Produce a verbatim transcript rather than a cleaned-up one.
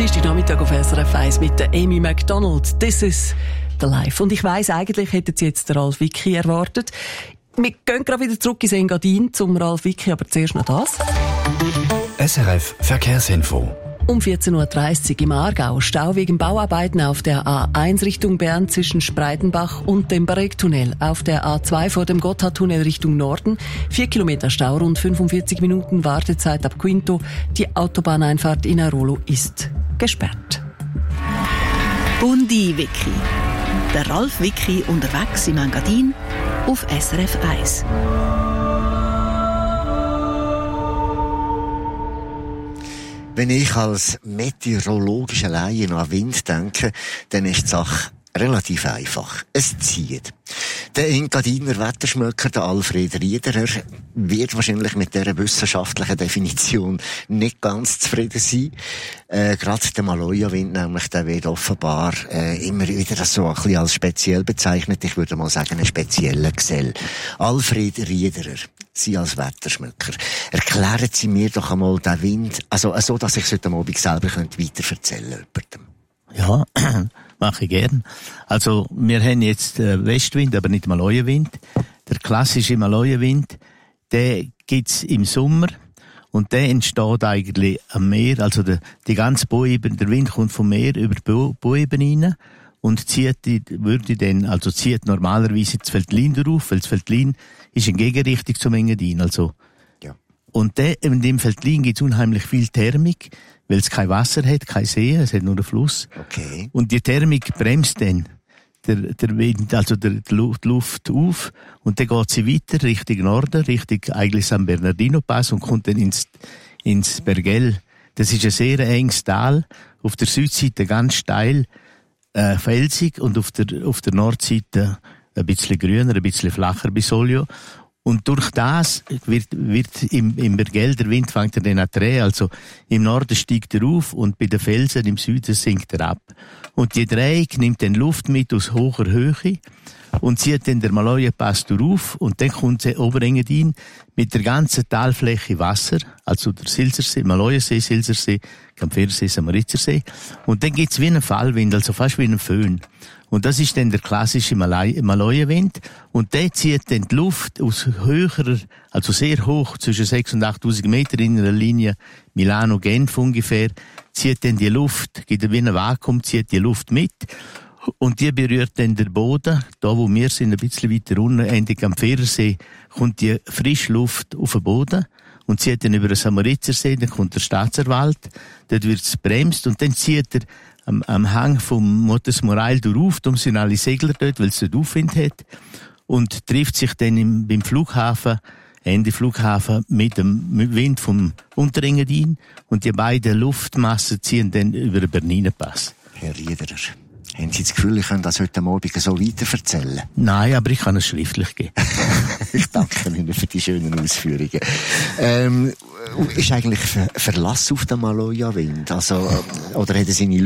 Dienstagnachmittag auf S R F eins mit der Amy Macdonald. This is the life. Und ich weiss, eigentlich hätten Sie jetzt den Ralf Wicki erwartet. Wir gehen gerade wieder zurück ins Engadin zum Ralf Wicki, aber zuerst noch das. S R F Verkehrsinfo. Um vierzehn Uhr dreißig im Aargau. Stau wegen Bauarbeiten auf der A eins Richtung Bern zwischen Spreitenbach und dem Baregtunnel. Auf der A zwei vor dem Gotthardtunnel Richtung Norden. Vier Kilometer Stau, rund fünfundvierzig Minuten Wartezeit ab Quinto. Die Autobahneinfahrt in Airolo ist gesperrt. Bundi Wicki. Der Ralf Wicki unterwegs im Engadin auf S R F eins. Wenn ich als meteorologischer Laie noch an Wind denke, dann ist die Sache relativ einfach. Es zieht. Der Engadiner Wetterschmöcker, der Alfred Riederer, wird wahrscheinlich mit dieser wissenschaftlichen Definition nicht ganz zufrieden sein. Äh, gerade der Maloja-Wind nämlich, der wird offenbar äh, immer wieder so ein bisschen als speziell bezeichnet. Ich würde mal sagen, ein spezieller Gesell. Alfred Riederer, Sie als Wetterschmöcker, erklären Sie mir doch einmal den Wind, also so, dass ich es heute Abend selber weiter erzählen könnte. Ja, mache ich gern. Also, wir haben jetzt äh, Westwind, aber nicht Maloja-Wind. Der klassische Maloja-Wind, der gibt's im Sommer und der entsteht eigentlich am Meer. Also der, die ganze Boebene, der Wind kommt vom Meer über die Boebene rein und zieht die, würde dann, also zieht normalerweise das Veltlin drauf, weil das Veltlin ist in Gegenrichtung zum Engadin. Also, ja. Und der, in dem Veltlin gibt's unheimlich viel Thermik, weil es kein Wasser hat, kein See, es hat nur einen Fluss. Okay. Und die Thermik bremst dann der, der Wind, also der, die Luft auf und dann geht sie weiter Richtung Norden, Richtung eigentlich San Bernardino Pass und kommt dann ins, ins Bergell. Das ist ein sehr enges Tal, auf der Südseite ganz steil, äh, felsig und auf der, auf der Nordseite ein bisschen grüner, ein bisschen flacher bis Olio. Und durch das wird, wird im, im Bergell der Wind fängt er dann an zu drehen. Also im Norden steigt er auf und bei den Felsen im Süden sinkt er ab. Und die Drehung nimmt dann Luft mit aus hoher Höhe und zieht dann der Maloja-Pass auf und dann kommt der Oberengadin mit der ganzen Talfläche Wasser, also der Silsersee, Maloja-See, Silsersee, Kampfersee, Samoritzersee. Und dann gibt's wie einen Fallwind, also fast wie einen Föhn. Und das ist dann der klassische Maloja-Wind. Und der zieht dann die Luft aus höherer, also sehr hoch, zwischen sechstausend und achttausend Meter in einer Linie Milano-Genf ungefähr, zieht dann die Luft, gibt wie ein Vakuum, zieht die Luft mit. Und die berührt dann den Boden. Da, wo wir sind, ein bisschen weiter unten, Ende am Fährersee, kommt die frische Luft auf den Boden und zieht dann über den Samoritzersee, dann kommt der Staatserwald, dort wird es bremst und dann zieht er am, am Hang vom Montes Morail durch, darum sind alle Segler dort, weil es dort Aufwind hat, und trifft sich dann im, beim Flughafen, Ende Flughafen, mit dem Wind vom Unterengadin und die beiden Luftmassen ziehen dann über den Berniner Pass. Herr Riederer, haben Sie das Gefühl, ich könnte das heute Morgen so weiter erzählen? Nein, aber ich kann es schriftlich geben. Ich danke Ihnen für die schönen Ausführungen. Ähm, ist eigentlich Ver- Verlass auf den Maloja-Wind? Also, oder hat er seine